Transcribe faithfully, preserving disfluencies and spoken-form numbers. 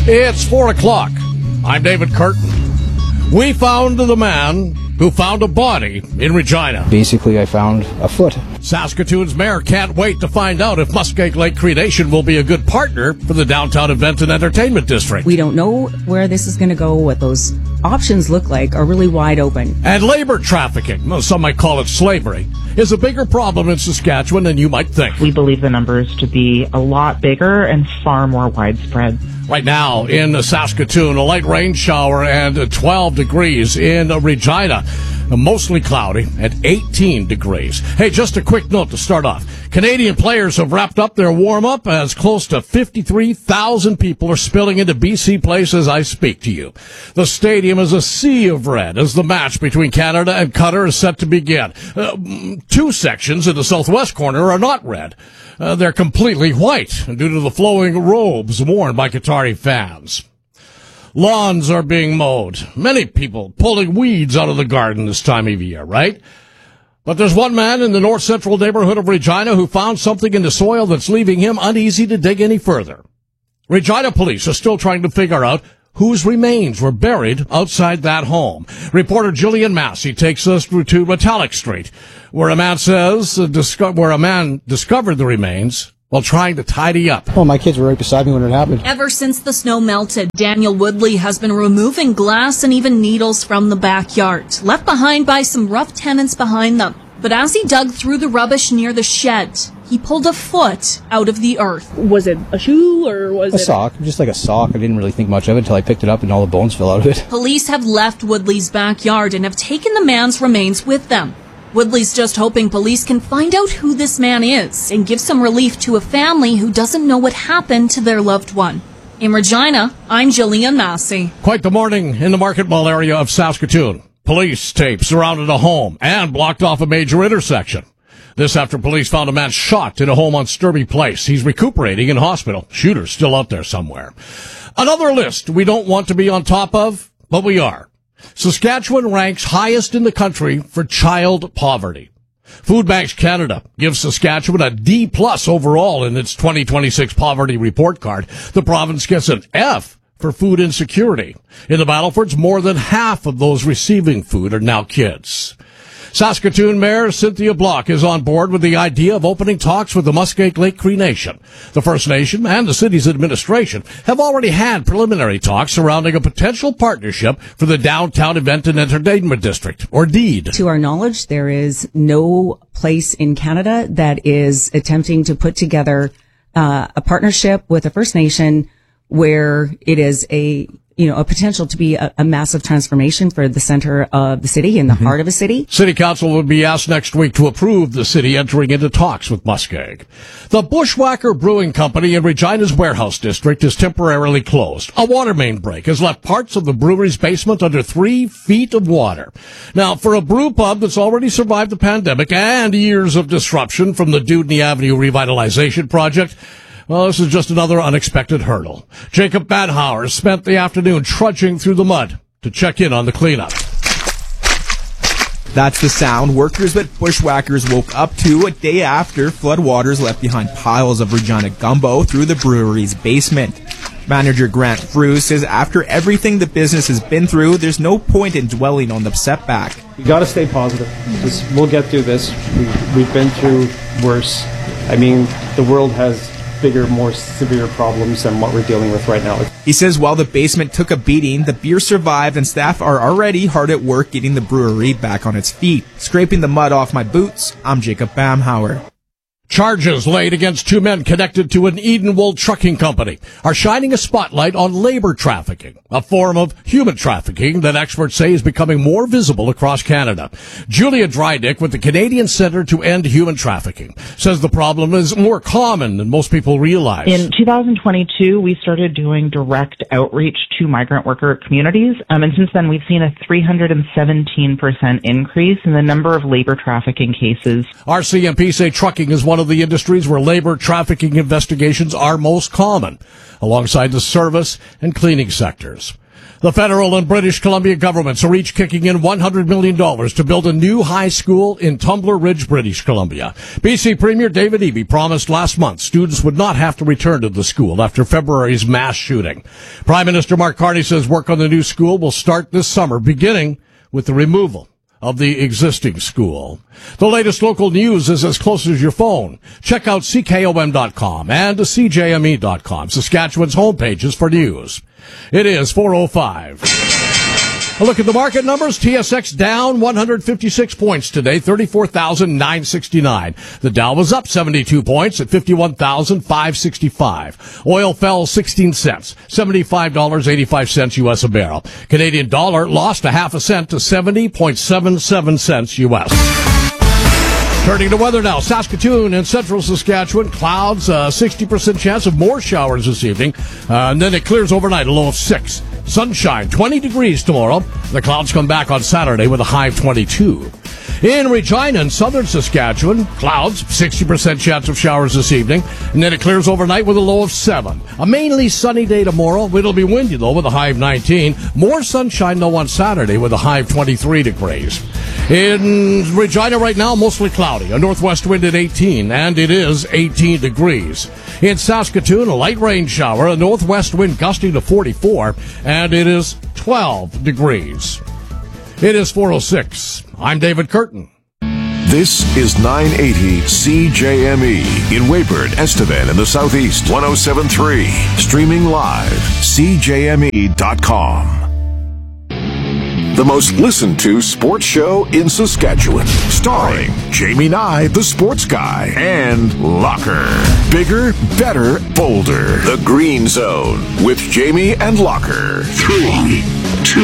It's four o'clock. I'm David Curtin. We found the man who found a body in Regina. Basically, I found a foot. Saskatoon's mayor can't wait to find out if Muskeg Lake Cremation will be a good partner for the downtown event and entertainment district. We don't know where this is going to go. What those options look like are really wide open. And labor trafficking, well, some might call it slavery, is a bigger problem in Saskatchewan than you might think. We believe the numbers to be a lot bigger and far more widespread. Right now in Saskatoon, a light rain shower and twelve degrees in Regina. Mostly cloudy at eighteen degrees. Hey, just a quick note to start off. Canadian players have wrapped up their warm-up as close to fifty-three thousand people are spilling into B C Place as I speak to you. The stadium is a sea of red as the match between Canada and Qatar is set to begin. Uh, two sections in the southwest corner are not red. Uh, they're completely white due to the flowing robes worn by Qatari fans. Lawns are being mowed. Many people pulling weeds out of the garden this time of year, right? But there's one man in the north-central neighborhood of Regina who found something in the soil that's leaving him uneasy to dig any further. Regina police are still trying to figure out whose remains were buried outside that home. Reporter Jillian Massey takes us through to Metallic Street, where a man says, uh, disco- where a man discovered the remains while trying to tidy up. Well, my kids were right beside me when it happened. Ever since the snow melted, Daniel Woodley has been removing glass and even needles from the backyard, left behind by some rough tenants behind them. But as he dug through the rubbish near the shed, he pulled a foot out of the earth. Was it a shoe or was a it... A sock, just like a sock. I didn't really think much of it until I picked it up and all the bones fell out of it. Police have left Woodley's backyard and have taken the man's remains with them. Woodley's just hoping police can find out who this man is and give some relief to a family who doesn't know what happened to their loved one. In Regina, I'm Jillian Massey. Quite the morning in the Market Mall area of Saskatoon. Police tape surrounded a home and blocked off a major intersection. This after police found a man shot in a home on Sturby Place. He's recuperating in hospital. Shooter's still out there somewhere. Another list we don't want to be on top of, but we are. Saskatchewan ranks highest in the country for child poverty. Food Banks Canada gives Saskatchewan a D plus overall in its twenty twenty-six poverty report card. The province gets an F for food insecurity. In the Battlefords, more than half of those receiving food are now kids. Saskatoon Mayor Cynthia Block is on board with the idea of opening talks with the Muskeg Lake Cree Nation. The First Nation and the city's administration have already had preliminary talks surrounding a potential partnership for the Downtown Event and Entertainment District, or DEED. To our knowledge, there is no place in Canada that is attempting to put together uh, a partnership with a First Nation where it is a you know, a potential to be a, a massive transformation for the center of the city, in the mm-hmm. heart of a city. City Council will be asked next week to approve the city entering into talks with Muskeg. The Bushwhacker Brewing Company in Regina's Warehouse District is temporarily closed. A water main break has left parts of the brewery's basement under three feet of water. Now, for a brew pub that's already survived the pandemic and years of disruption from the Dewdney Avenue revitalization project, well, this is just another unexpected hurdle. Jacob Badhauer spent the afternoon trudging through the mud to check in on the cleanup. That's the sound workers at Bushwhackers woke up to a day after floodwaters left behind piles of Regina gumbo through the brewery's basement. Manager Grant Frew says after everything the business has been through, there's no point in dwelling on the setback. We got to stay positive. Just, we'll get through this. We, we've been through worse. I mean, the world has bigger, more severe problems than what we're dealing with right now. He says while the basement took a beating, the beer survived and staff are already hard at work getting the brewery back on its feet. Scraping the mud off my boots, I'm Jacob Bamhauer. Charges laid against two men connected to an Edenwold trucking company are shining a spotlight on labor trafficking, a form of human trafficking that experts say is becoming more visible across Canada. Julia Drydick with the Canadian Centre to End Human Trafficking says the problem is more common than most people realize. In two thousand twenty-two, we started doing direct outreach to migrant worker communities, um, and since then we've seen a three hundred seventeen percent increase in the number of labor trafficking cases. R C M P say trucking is one of the industries where labor trafficking investigations are most common, alongside the service and cleaning sectors. The federal and British Columbia governments are each kicking in one hundred million dollars to build a new high school in Tumbler Ridge, British Columbia. B C Premier David Eby promised last month students would not have to return to the school after February's mass shooting. Prime Minister Mark Carney says work on the new school will start this summer, beginning with the removal of the existing school. The latest local news is as close as your phone. Check out C K O M dot com and C J M E dot com, Saskatchewan's homepages for news. It is four oh five. A look at the market numbers. T S X down one hundred fifty-six points today, thirty-four thousand nine hundred sixty-nine. The Dow was up seventy-two points at fifty-one thousand five hundred sixty-five. Oil fell sixteen cents, seventy-five dollars and eighty-five cents U S a barrel. Canadian dollar lost a half a cent to seventy point seven seven cents U S. Turning to weather now. Saskatoon and central Saskatchewan, clouds, uh, sixty percent chance of more showers this evening. Uh, and then it clears overnight, a low of six. Sunshine, twenty degrees tomorrow. The clouds come back on Saturday with a high of twenty-two. In Regina and southern Saskatchewan, clouds, sixty percent chance of showers this evening. And then it clears overnight with a low of seven. A mainly sunny day tomorrow. It'll be windy, though, with a high of nineteen. More sunshine, though, on Saturday with a high of twenty-three degrees. In Regina right now, mostly cloudy. A northwest wind at eighteen, and it is eighteen degrees. In Saskatoon, a light rain shower, a northwest wind gusting to forty-four, and it is twelve degrees. It is four oh six. I'm David Curtin. This is nine eighty C J M E in Weyburn, Estevan in the southeast, one oh seven point three. Streaming live, C J M E dot com. The most listened to sports show in Saskatchewan, starring Jamie Nye, the sports guy, and Locker. Bigger, better, bolder. The Green Zone with Jamie and Locker. Three, two,